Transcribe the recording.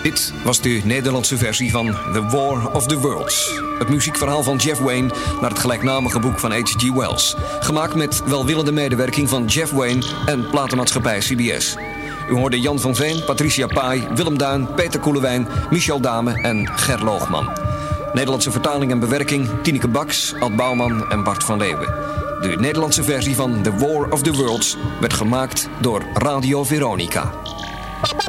Dit was de Nederlandse versie van The War of the Worlds. Het muziekverhaal van Jeff Wayne naar het gelijknamige boek van H.G. Wells. Gemaakt met welwillende medewerking van Jeff Wayne en platenmaatschappij CBS. U hoorde Jan van Veen, Patricia Pai, Willem Duin, Peter Koelewijn, Michel Dame en Ger Loogman. Nederlandse vertaling en bewerking Tineke Baks, Ad Bouwman en Bart van Leeuwen. De Nederlandse versie van The War of the Worlds werd gemaakt door Radio Veronica.